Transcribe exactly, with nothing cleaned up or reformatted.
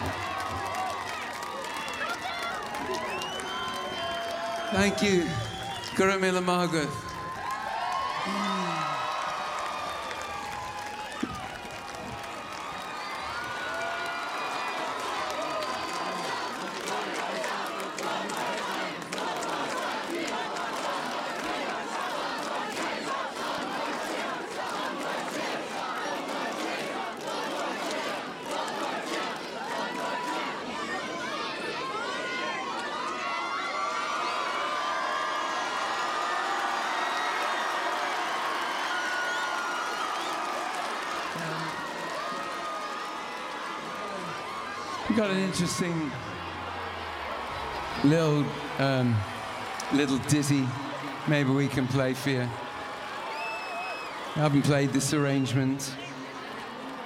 Thank you, Gurumila Margaret. We've got an interesting little, um, little ditty maybe we can play for you. I haven't played this arrangement